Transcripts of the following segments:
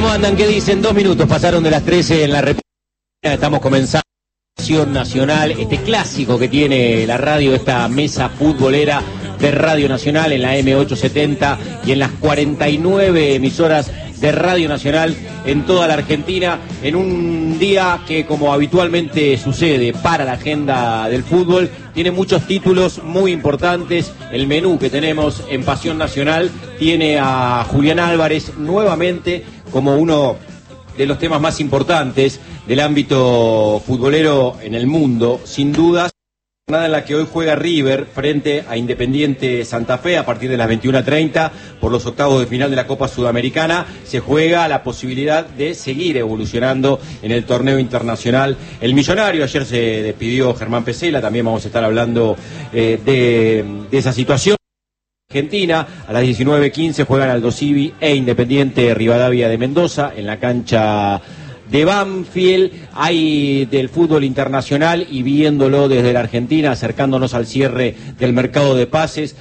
¿Cómo andan? ¿Qué dicen? 2 minutos pasaron de las 13 en la República. Estamos comenzando Acción Nacional, este clásico que tiene la radio, esta mesa futbolera de Radio Nacional en la M870 y en las 49 emisoras de Radio Nacional en toda la Argentina, en un día que, como habitualmente sucede para la agenda del fútbol, tiene muchos títulos muy importantes. El menú que tenemos en Pasión Nacional tiene a Julián Álvarez nuevamente como uno de los temas más importantes del ámbito futbolero en el mundo, sin dudas. Nada en la que hoy juega River frente a Independiente Santa Fe a partir de las 21:30 por los octavos de final de la Copa Sudamericana. Se juega la posibilidad de seguir evolucionando en el torneo internacional. El Millonario, ayer se despidió Germán Pesela, también vamos a estar hablando de esa situación. Argentina, a las 19:15 juegan Aldo Civi e Independiente Rivadavia de Mendoza en la cancha de Banfield. Hay del fútbol internacional y viéndolo desde la Argentina, acercándonos al cierre del mercado de pases.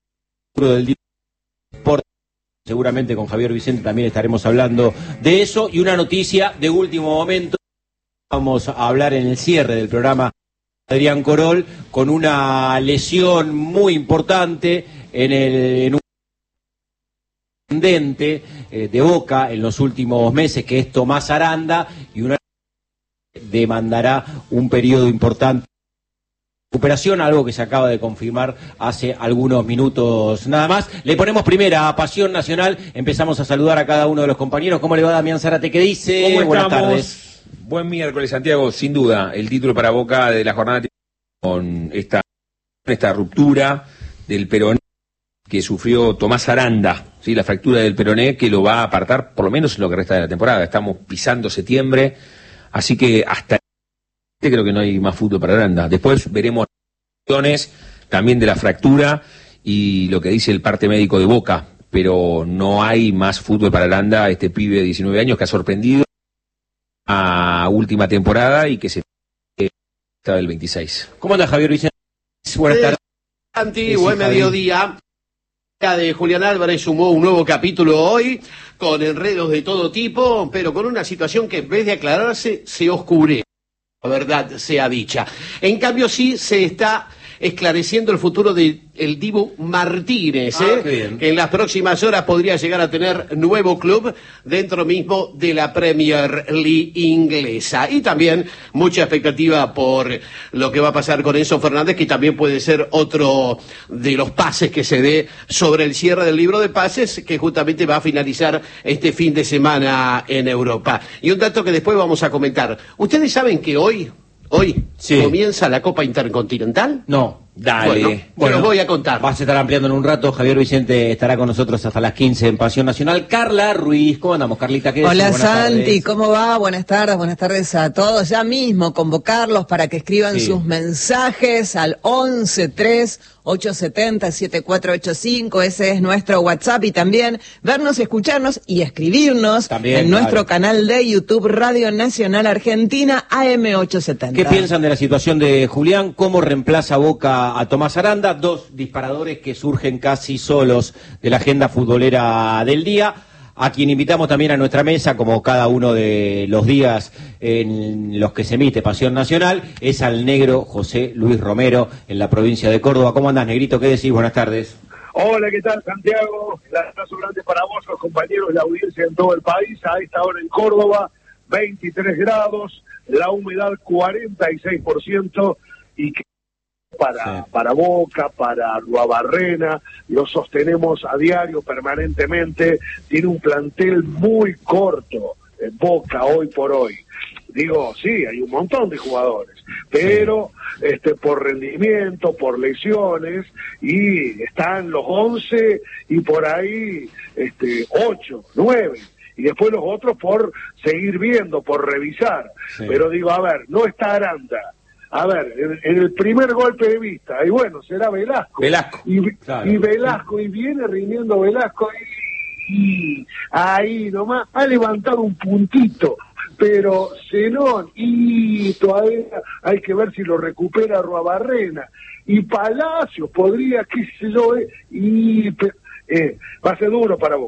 Seguramente con Javier Vicente también estaremos hablando de eso. Y una noticia de último momento, vamos a hablar en el cierre del programa, Adrián Corol, con una lesión muy importante en un intendente de Boca en los últimos meses, que es Tomás Aranda, y una demandará un periodo importante de recuperación, algo que se acaba de confirmar hace algunos minutos nada más. Le ponemos primera a Pasión Nacional, empezamos a saludar a cada uno de los compañeros. ¿Cómo le va Damián Zárate? ¿Qué dice? ¿Cómo Buenas estamos? tardes. Buen miércoles, Santiago. Sin duda, el título para Boca de la jornada con esta ruptura del peroné que sufrió Tomás Aranda, ¿sí? La fractura del peroné que lo va a apartar por lo menos en lo que resta de la temporada. Estamos pisando septiembre, así que hasta creo que no hay más fútbol para Aranda. Después veremos también de la fractura y lo que dice el parte médico de Boca, pero no hay más fútbol para Aranda, este pibe de 19 años que ha sorprendido a última temporada y que se está del 26. ¿Cómo anda Javier Vicente? Buenas tardes. Santi, buen mediodía. De Julián Álvarez sumó un nuevo capítulo hoy, con enredos de todo tipo, pero con una situación que en vez de aclararse, se oscurece, la verdad sea dicha. En cambio, sí se está esclareciendo el futuro del Dibu Martínez, que en las próximas horas podría llegar a tener nuevo club dentro mismo de la Premier League inglesa. Y también mucha expectativa por lo que va a pasar con Enzo Fernández, que también puede ser otro de los pases que se dé sobre el cierre del libro de pases, que justamente va a finalizar este fin de semana en Europa. Y un dato que después vamos a comentar. ¿Ustedes saben que hoy sí comienza la Copa Intercontinental? No. Dale. Bueno, los voy a contar. Vas a estar ampliando en un rato. Javier Vicente estará con nosotros hasta las 15 en Pasión Nacional. Carla Ruiz, ¿cómo andamos, Carlita? ¿Qué Hola, decís? Santi, tardes. ¿cómo va? Buenas tardes a todos. Ya mismo convocarlos para que escriban sus mensajes al 11-3-870-7485. Ese es nuestro WhatsApp. Y también vernos, escucharnos y escribirnos también, en nuestro canal de YouTube Radio Nacional Argentina AM870. ¿Qué piensan de la situación de Julián? ¿Cómo reemplaza Boca a Tomás Aranda? Dos disparadores que surgen casi solos de la agenda futbolera del día, a quien invitamos también a nuestra mesa, como cada uno de los días en los que se emite Pasión Nacional, es al negro José Luis Romero, en la provincia de Córdoba. ¿Cómo andás, negrito? ¿Qué decís? Buenas tardes. Hola, ¿qué tal, Santiago? Un abrazo grande para vos, los compañeros de la audiencia en todo el país. A esta hora en Córdoba, 23 grados, la humedad 46%, y que para Boca, para Ruabarrena, lo sostenemos a diario, permanentemente. Tiene un plantel muy corto en Boca hoy por hoy. Digo, sí, hay un montón de jugadores, pero por rendimiento, por lesiones, y están los 11 y por ahí 8, 9. Y después los otros por seguir viendo, por revisar. Sí. Pero digo, a ver, no está Aranda. A ver, en el primer golpe de vista, y bueno, será Velasco. Claro. Y Velasco, y viene rindiendo Velasco, y ahí nomás ha levantado un puntito, pero Zenón, y todavía hay que ver si lo recupera Ruabarrena. Y Palacios podría, qué sé yo, va a ser duro para Boca.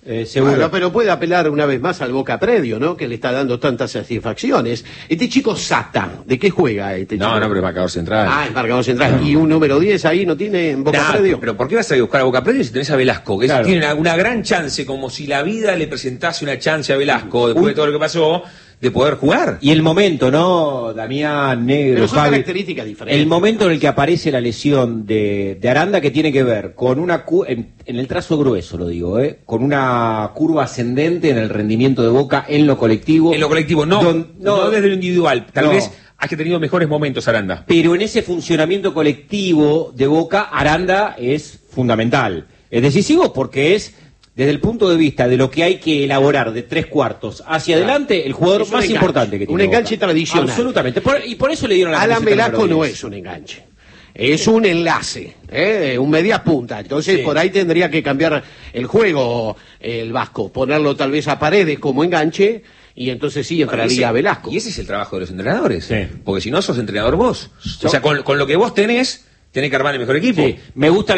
Seguro. Bueno, pero puede apelar una vez más al Boca Predio, ¿no? Que le está dando tantas satisfacciones. Este chico Sata, ¿de qué juega este chico? No, pero es marcador central. Ah, es marcador central. ¿Y un número 10 ahí no tiene en Boca Predio? Pero ¿por qué vas a buscar a Boca Predio si tenés a Velasco? Que Claro. tiene una gran chance, como si la vida le presentase una chance a Velasco, después de todo lo que pasó, de poder jugar. Y el momento, ¿no, Damián, Negro, Pero son Javi? características diferentes. El momento en el que aparece la lesión de Aranda, que tiene que ver con una en el trazo grueso, lo digo, con una curva ascendente en el rendimiento de Boca en lo colectivo. En lo colectivo, no desde lo individual. Tal vez haya tenido mejores momentos Aranda. Pero en ese funcionamiento colectivo de Boca, Aranda es fundamental. Es decisivo porque es, desde el punto de vista de lo que hay que elaborar de 3/4 hacia adelante, el jugador más importante que tiene Un enganche Boca. tradicional. Absolutamente. Y por eso le dieron la Alan camiseta Velasco número no 10. es un enganche. Es un enlace, un media punta. Entonces, Sí. por ahí tendría que cambiar el juego el Vasco. Ponerlo tal vez a Paredes como enganche. Y entonces sí entraría Velasco. Y ese es el trabajo de los entrenadores. Sí. Porque si no sos entrenador vos. O sea, con lo que vos tenés que armar el mejor equipo. Sí, me gusta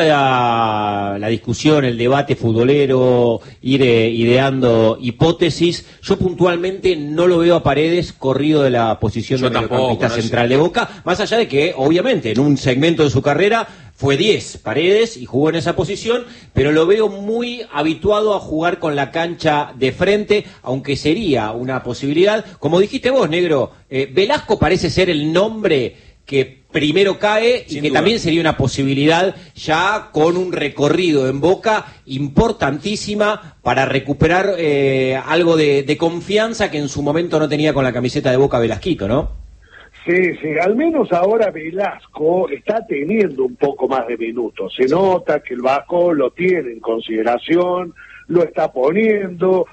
la discusión, el debate futbolero, ir ideando hipótesis. Yo puntualmente no lo veo a Paredes corrido de la posición Yo de tampoco, mediocampista no central de Boca, más allá de que, obviamente, en un segmento de su carrera fue 10 Paredes y jugó en esa posición, pero lo veo muy habituado a jugar con la cancha de frente, aunque sería una posibilidad. Como dijiste vos, Negro, Velasco parece ser el nombre que primero cae y Sin que duda. también sería una posibilidad ya con un recorrido en Boca importantísima para recuperar algo de confianza que en su momento no tenía con la camiseta de Boca Velasquito, ¿no? Sí, sí, al menos ahora Velasco está teniendo un poco más de minutos. Se nota que el Vasco lo tiene en consideración, lo está poniendo,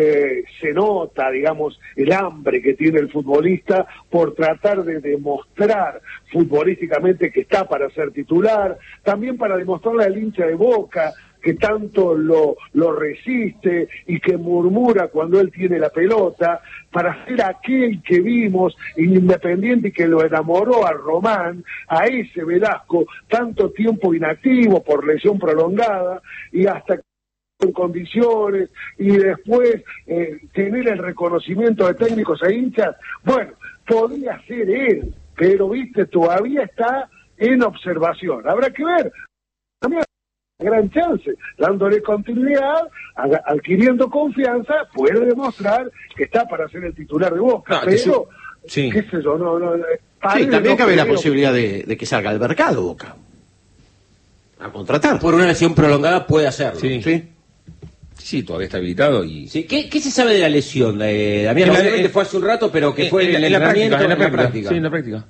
se nota, digamos, el hambre que tiene el futbolista por tratar de demostrar futbolísticamente que está para ser titular, también para demostrarle al hincha de Boca que tanto lo resiste y que murmura cuando él tiene la pelota, para ser aquel que vimos en Independiente y que lo enamoró a Román, a ese Velasco, tanto tiempo inactivo por lesión prolongada y hasta en condiciones y después tener el reconocimiento de técnicos e hinchas. Bueno, podría ser él, pero viste, todavía está en observación. Habrá que ver. También gran chance, dándole continuidad, adquiriendo confianza, puede demostrar que está para ser el titular de Boca, pero sí. qué sé yo, Sí, también cabe la creo. posibilidad de que salga al mercado Boca a contratar. Por una lesión prolongada puede hacerlo. Sí. Sí, todavía está habilitado y... Sí. ¿Qué se sabe de la lesión, Damián? En la- Obviamente fue hace un rato, pero que fue en la práctica, en la práctica. Sí, en la práctica.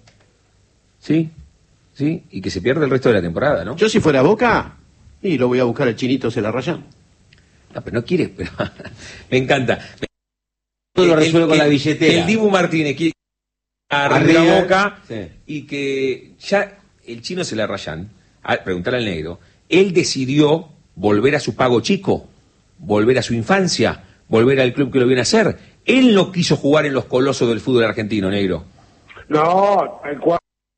Sí, y que se pierde el resto de la temporada, ¿no? Yo si fuera Boca, y lo voy a buscar al Chinito Celarrayán. No, pero no quiere, pero me encanta. Todo lo resuelve con la billetera. El Dibu Martínez quiere Arriba, arriba Boca sí. y que ya el chino se la rayan, a preguntar al negro, él decidió volver a su pago chico, volver a su infancia, volver al club que lo viene a hacer. Él no quiso jugar en los colosos del fútbol argentino, negro. No, tal cual.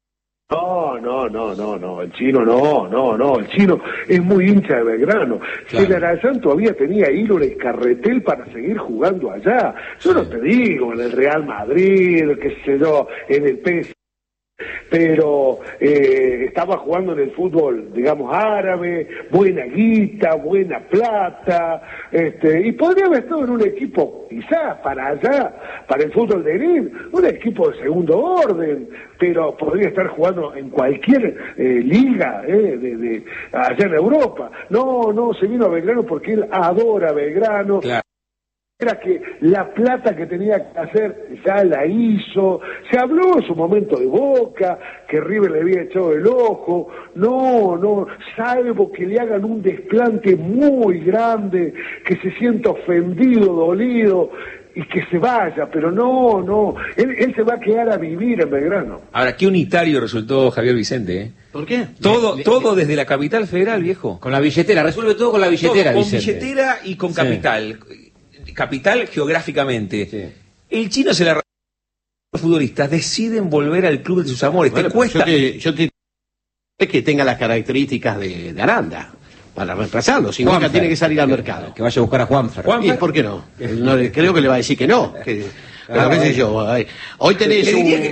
No, el chino no, el chino es muy hincha de Belgrano. Claro. Celarayán todavía tenía hilo en el carretel para seguir jugando allá. Yo no te digo en el Real Madrid, qué sé yo, en el PSG, pero estaba jugando en el fútbol, digamos, árabe, buena guita, buena plata, y podría haber estado en un equipo, quizás para allá, para el fútbol de Green, un equipo de segundo orden, pero podría estar jugando en cualquier liga de allá en Europa. No, se vino a Belgrano porque él adora Belgrano. Claro. Era que la plata que tenía que hacer ya la hizo. Se habló en su momento de Boca, que River le había echado el ojo. No, salvo que le hagan un desplante muy grande, que se sienta ofendido, dolido y que se vaya, pero no, él se va a quedar a vivir en Belgrano. Ahora, qué unitario resultó Javier Vicente, ¿eh? ¿Por qué? Todo desde la capital federal, viejo. Con la billetera, resuelve todo con la billetera, Todo, con Vicente. billetera y con Sí. capital. Capital geográficamente. Sí. El chino se la... Los futbolistas deciden volver al club de sus amores. Bueno, te cuesta... yo te que tenga las características de Aranda. para reemplazarlo. Si Boca tiene que salir al mercado. Que vaya a buscar a Juanfer. ¿Y por qué no? Creo que le va a decir que no. Pero qué sé yo. Hoy tenés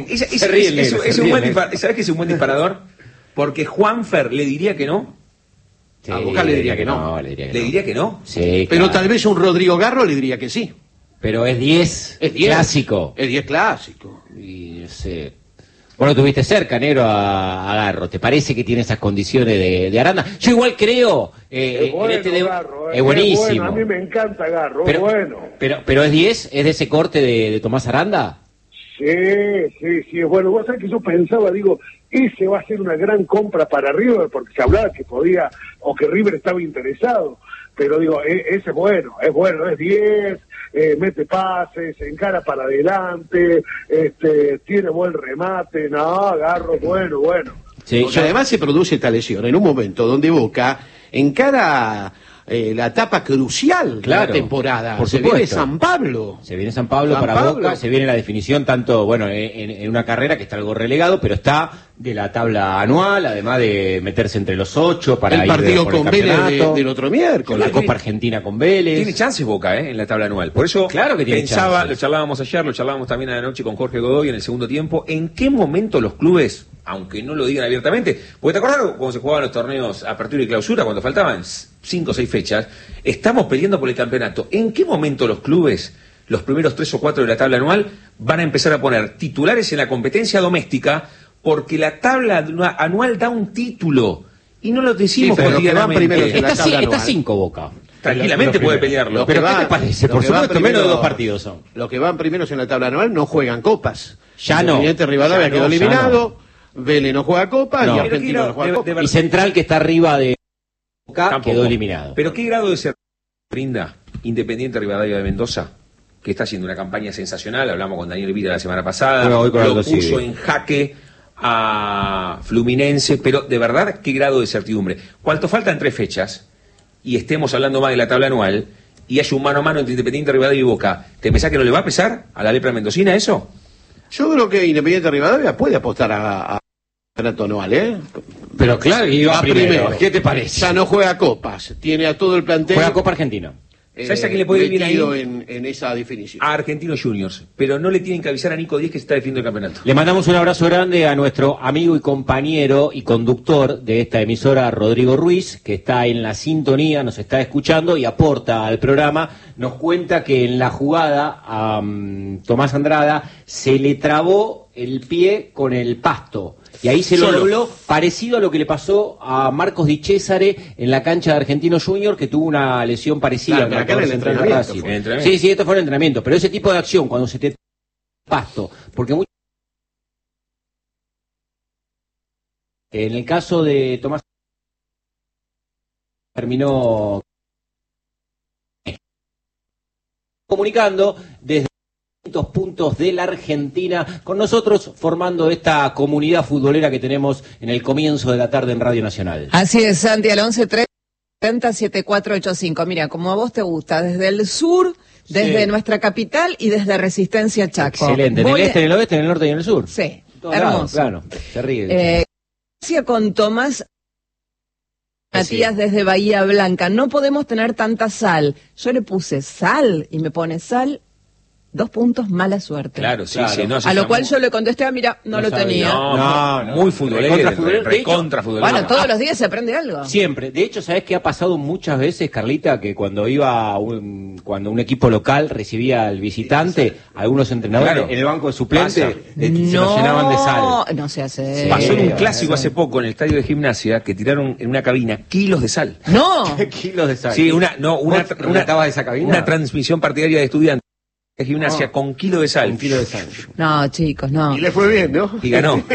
¿Sabes que es un buen disparador? Porque Juanfer le diría que no. Sí, a Boca le diría que no. ¿Le diría que no? Sí, pero tal vez un Rodrigo Garro le diría que sí. Pero es 10 clásico. Es 10 clásico. Y no sé. Vos lo tuviste cerca, negro, a Garro. ¿Te parece que tiene esas condiciones de Aranda? Yo igual creo... es bueno, Garro, es buenísimo. Bueno. A mí me encanta Garro, pero, bueno. Pero es 10, ¿es de ese corte de Tomás Aranda? Sí, es bueno. Vos sabés que yo pensaba, digo, ese va a ser una gran compra para River, porque se hablaba que podía, o que River estaba interesado. Pero digo, ese es bueno, es 10, mete pases, encara para adelante, tiene buen remate, Garro, bueno. Sí, porque además se produce esta lesión en un momento donde Boca encara la etapa crucial de la temporada. Por supuesto. Viene San Pablo. Se viene San Pablo para Boca, se viene la definición tanto, bueno, en una carrera que está algo relegado, pero está de la tabla anual, además de meterse entre los 8 para el ir partido por con Vélez del otro miércoles. La Copa Argentina con Vélez. Tiene chances Boca, en la tabla anual. Por eso claro que tiene pensaba, chances. Lo charlábamos ayer, lo charlábamos también a la noche con Jorge Godoy en el segundo tiempo, ¿en qué momento los clubes, aunque no lo digan abiertamente, porque te acordás cuando se jugaban los torneos apertura y clausura, cuando faltaban 5 o 6 fechas, estamos peleando por el campeonato? ¿En qué momento los clubes, los primeros 3 o 4 de la tabla anual, van a empezar a poner titulares en la competencia doméstica? Porque la tabla anual da un título y no lo decimos cotidianamente. Está 5 Boca. Tranquilamente puede pelearlo. Pero ¿qué te parece? Por supuesto, menos de 2 partidos son. Los que van primeros en la tabla anual no juegan copas. Ya no. Independiente Rivadavia quedó eliminado. Vélez no juega copas y Argentino no juega copas. Y Central, que está arriba de Boca, quedó eliminado. Pero ¿qué grado de ser brinda Independiente Rivadavia de Mendoza? Que está haciendo una campaña sensacional. Hablamos con Daniel Vida la semana pasada. Lo puso en jaque a Fluminense, pero de verdad, ¿qué grado de certidumbre? Cuanto faltan 3 fechas y estemos hablando más de la tabla anual y haya un mano a mano entre Independiente Rivadavia y Boca, ¿te pensás que no le va a pesar a la lepra mendocina eso? Yo creo que Independiente Rivadavia puede apostar a campeonato anual, Pero claro, y va primero. ¿Qué te parece? Ya no juega copas, tiene a todo el plantel. Juega Copa Argentina. ¿Sabes a quién le puede ir bien ahí? En esa definición. A Argentinos Juniors, pero no le tienen que avisar a Nico Díez que se está defendiendo el campeonato. Le mandamos un abrazo grande a nuestro amigo y compañero y conductor de esta emisora, Rodrigo Ruiz, que está en la sintonía, nos está escuchando y aporta al programa. Nos cuenta que en la jugada a Tomás Andrada se le trabó el pie con el pasto. Y ahí se lo dobló, parecido a lo que le pasó a Marcos Di Cesare en la cancha de Argentino Junior, que tuvo una lesión parecida. Claro, acá en el entrenamiento. Sí, esto fue el entrenamiento. Pero ese tipo de acción, cuando se te pasto, porque en el caso de Tomás terminó comunicando desde puntos de la Argentina con nosotros, formando esta comunidad futbolera que tenemos en el comienzo de la tarde en Radio Nacional. Así es, Santi, al 11-3-70-7485. Mira, como a vos te gusta, desde el sur, desde nuestra capital y desde Resistencia Chaco. Excelente, en el este, en el oeste, en el norte y en el sur. Sí, todos hermoso. Lados, claro, se ríe. Con Tomás Matías desde Bahía Blanca, no podemos tener tanta sal. Yo le puse sal y me pone sal. 2 puntos, mala suerte. Claro, sí. No, a lo cual yo le contesté, mira, no lo sabía. tenía. No, muy futbolero. Recontra futbolero. Bueno, todos los días se aprende algo. Siempre. De hecho, ¿sabés qué ha pasado muchas veces, Carlita? Que cuando cuando un equipo local recibía al visitante, algunos entrenadores en el banco de suplentes se lo llenaban de sal. No se hace. Pasó en un clásico hace poco en el estadio de Gimnasia que tiraron en una cabina kilos de sal. No. Kilos de sal. Sí, una de esa cabina. Una transmisión partidaria de estudiantes de Gimnasia con kilo de sal. Un kilo de sal. No, chicos, no. Y le fue bien, ¿no? Y ganó.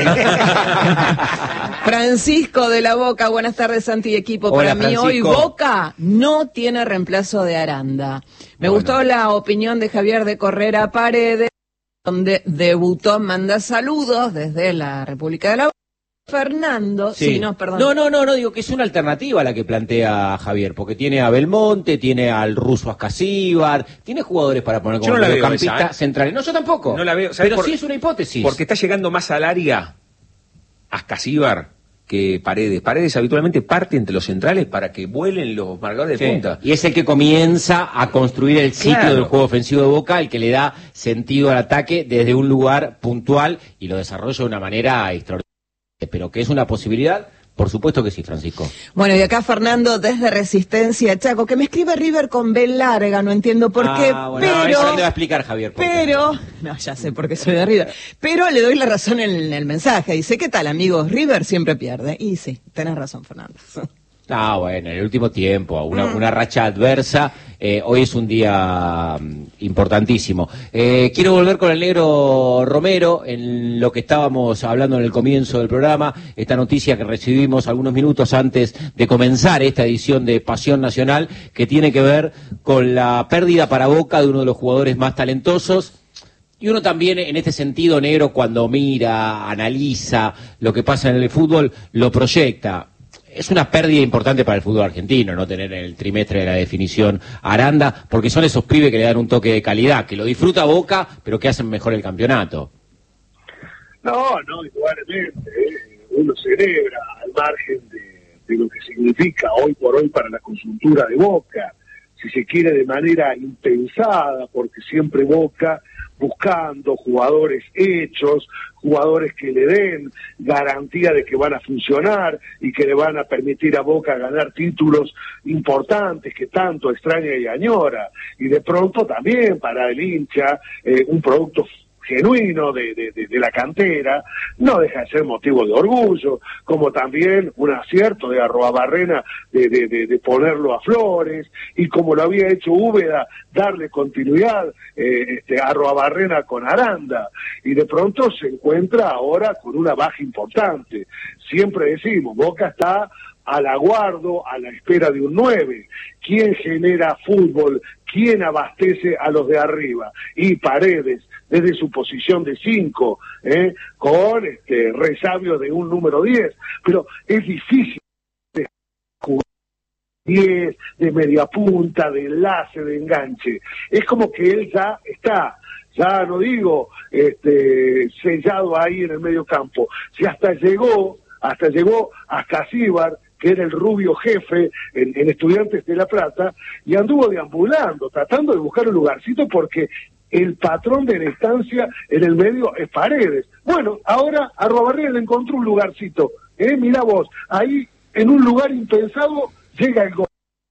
Francisco de la Boca, buenas tardes, Santi y equipo. Hola, para mí Francisco. hoy Boca no tiene reemplazo de Aranda. Me gustó la opinión de Javier de Correra Paredes, donde debutó, manda saludos desde la República de la Boca. Fernando, perdón. No, digo que es una alternativa la que plantea Javier, porque tiene a Belmonte, tiene al ruso Ascasíbar, tiene jugadores para poner como mediocampistas centrales. No, yo tampoco. No la veo, pero sí es una hipótesis. Porque está llegando más al área Ascasíbar que Paredes. Paredes habitualmente parte entre los centrales para que vuelen los marcadores de punta. Y es el que comienza a construir el ciclo Claro. del juego ofensivo de Boca, el que le da sentido al ataque desde un lugar puntual y lo desarrolla de una manera extraordinaria. Pero que es una posibilidad, por supuesto que sí, Francisco. Bueno, y acá Fernando desde Resistencia Chaco, que me escribe River con B larga, no entiendo por qué, Bueno, pero... eso le va a explicar Javier. ¿Por qué? Pero, no, ya sé por qué soy de River, pero le doy la razón en el mensaje. Dice, ¿qué tal, amigos? River siempre pierde. Y sí, tenés razón, Fernando. Bueno, en el último tiempo, una racha adversa. Hoy es un día importantísimo. Quiero volver con el negro Romero en lo que estábamos hablando en el comienzo del programa, esta noticia que recibimos algunos minutos antes de comenzar esta edición de Pasión Nacional, que tiene que ver con la pérdida para Boca de uno de los jugadores más talentosos. Y uno también, en este sentido, negro, cuando mira, analiza lo que pasa en el fútbol, lo proyecta. Es una pérdida importante para el fútbol argentino no tener en el trimestre de la definición a Aranda, porque son esos pibes que le dan un toque de calidad, que lo disfruta Boca, pero que hacen mejor el campeonato. No, indudablemente, uno celebra al margen de lo que significa hoy por hoy para la conjuntura de Boca, si se quiere de manera impensada, porque siempre Boca buscando jugadores hechos, jugadores que le den garantía de que van a funcionar y que le van a permitir a Boca ganar títulos importantes que tanto extraña y añora. Y de pronto también para el hincha un producto genuino de la cantera, no deja de ser motivo de orgullo, como también un acierto de Arruabarrena de ponerlo a Flores, y como lo había hecho Úbeda, darle continuidad a Arruabarrena con Aranda, y de pronto se encuentra ahora con una baja importante. Siempre decimos, Boca está al aguardo, a la espera de un 9. ¿Quién genera fútbol? ¿Quién abastece a los de arriba? Y Paredes, desde su posición de 5, con resabios de un número 10. Pero es difícil jugar 10, de media punta, de enlace, de enganche. Es como que él ya está, ya no digo sellado ahí en el medio campo. Si hasta llegó a Casíbar, que era el rubio jefe en Estudiantes de La Plata, y anduvo deambulando, tratando de buscar un lugarcito, porque el patrón de la estancia en el medio es Paredes. Bueno, ahora a Arruabarrena le encontró un lugarcito, mirá vos, ahí en un lugar impensado llega el gol.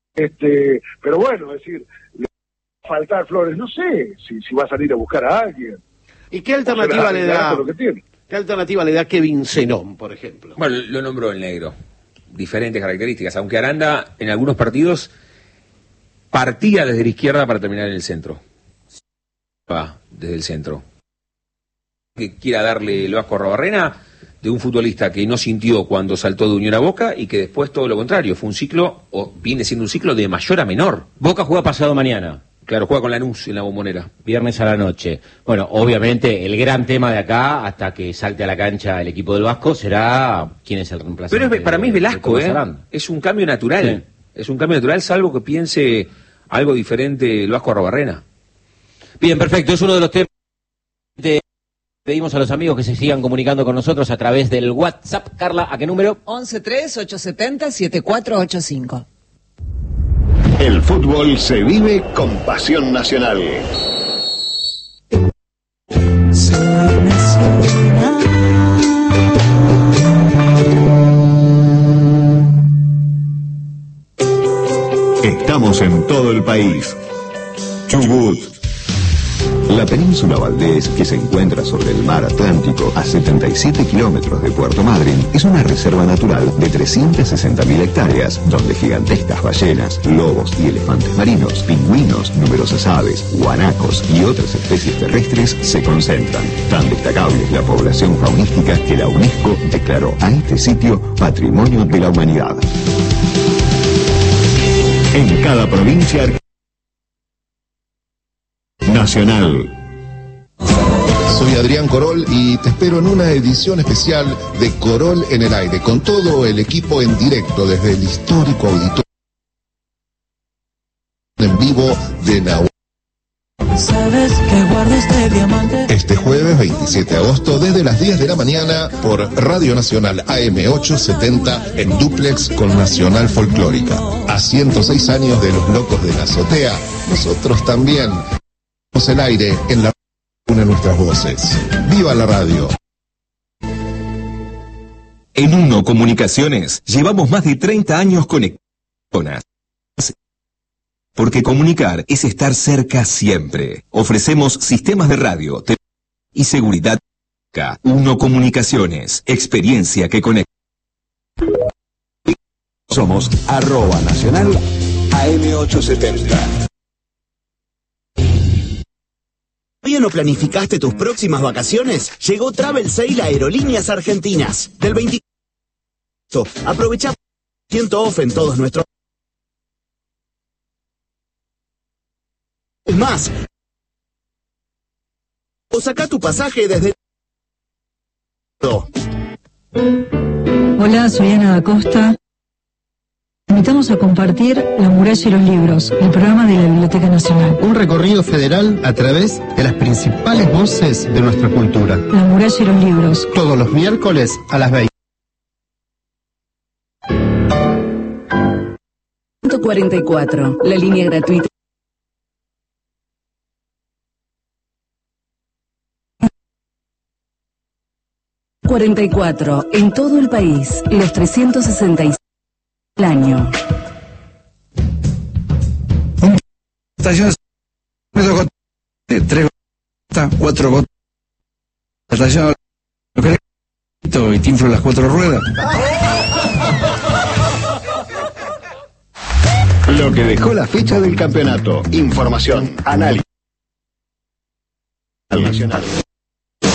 Pero bueno, es decir, le va a faltar Flores, no sé si va a salir a buscar a alguien. ¿Y qué alternativa le da? Lo que tiene. ¿Qué alternativa le da Kevin Zenón, por ejemplo? Bueno, lo nombró el negro. Diferentes características, aunque Aranda en algunos partidos partía desde la izquierda para terminar en el centro. Va desde el centro. Que quiera darle el Vasco Arruabarrena de un futbolista que no sintió cuando saltó de Unión a Boca y que después todo lo contrario, fue un ciclo, o viene siendo un ciclo de mayor a menor. Boca juega pasado mañana. Claro, juega con Lanús en la Bombonera. Viernes a la noche. Bueno, obviamente el gran tema de acá, hasta que salte a la cancha el equipo del Vasco, será quién es el reemplazante. Pero para mí es Velasco, es un cambio natural. Sí. Es un cambio natural, salvo que piense algo diferente el Vasco Arruabarrena. Bien, perfecto. Es uno de los temas que pedimos a los amigos que se sigan comunicando con nosotros a través del WhatsApp. Carla, ¿a qué número? 113870-7485. El fútbol se vive con Pasión Nacional. Estamos en todo el país. Chubut. La península Valdés, que se encuentra sobre el mar Atlántico a 77 kilómetros de Puerto Madryn, es una reserva natural de 360.000 hectáreas, donde gigantescas ballenas, lobos y elefantes marinos, pingüinos, numerosas aves, guanacos y otras especies terrestres se concentran. Tan destacable es la población faunística que la UNESCO declaró a este sitio Patrimonio de la Humanidad. En cada provincia nacional. Soy Adrián Corol y te espero en una edición especial de Corol en el Aire, con todo el equipo en directo desde el histórico auditorio en vivo de Nahuatl. Sabes que guardo este diamante. Este jueves 27 de agosto desde las 10 de la mañana por Radio Nacional AM870 en dúplex con Nacional Folclórica. A 106 años de Los Locos de la Azotea, nosotros también. El aire en la una de nuestras voces. ¡Viva la radio! En Uno Comunicaciones llevamos más de 30 años conectadas. Porque comunicar es estar cerca siempre. Ofrecemos sistemas de radio y seguridad. Uno Comunicaciones, experiencia que conecta. Somos @nacional AM870. ¿Todavía no planificaste tus próximas vacaciones? Llegó Travel Sale a Aerolíneas Argentinas. Del 20. Aprovecha 100% off en todos nuestros. Es más, o saca tu pasaje desde. Hola, soy Ana da Costa. Invitamos a compartir La muralla y los libros, el programa de la Biblioteca Nacional. Un recorrido federal a través de las principales voces de nuestra cultura. La muralla y los libros. Todos los miércoles a las 20. 144, la línea gratuita. ...44 en todo el país, los 366 al año. Estaciones 3 gotas, 4 gotas. Estación y te inflo las 4 ruedas. Lo que dejó la fecha del campeonato. Información, análisis. Nacional.